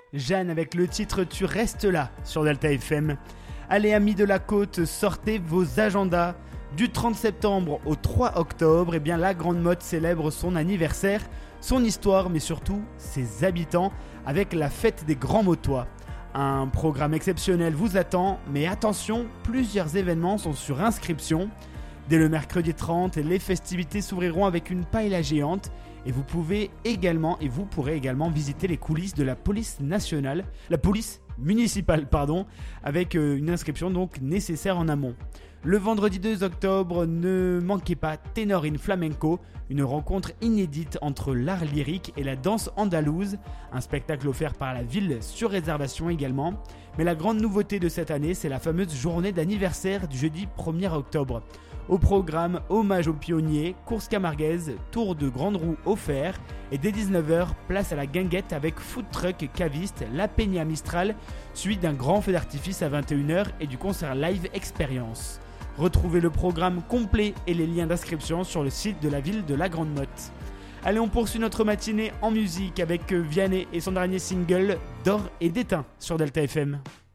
Jeanne avec le titre Tu restes là sur Delta FM. Allez amis de la côte, sortez vos agendas. Du 30 septembre au 3 octobre, eh bien, la Grande Motte célèbre son anniversaire, son histoire mais surtout ses habitants avec la fête des Grands Motois. Un programme exceptionnel vous attend, mais attention, plusieurs événements sont sur inscription. Dès le mercredi 30, les festivités s'ouvriront avec une paella géante et vous pourrez également visiter les coulisses de la police municipale, avec une inscription donc nécessaire en amont. Le vendredi 2 octobre, ne manquez pas Ténor in Flamenco, une rencontre inédite entre l'art lyrique et la danse andalouse, un spectacle offert par la ville sur réservation également. Mais la grande nouveauté de cette année, c'est la fameuse journée d'anniversaire du jeudi 1er octobre. Au programme, hommage aux pionniers, course camarguaise, tour de grande roue offert et dès 19h, place à la guinguette avec food truck caviste, la Peña Mistral, suivi d'un grand feu d'artifice à 21h et du concert live expérience. Retrouvez le programme complet et les liens d'inscription sur le site de la ville de la Grande Motte. Allez, on poursuit notre matinée en musique avec Vianney et son dernier single D'or et d'étain sur Delta FM.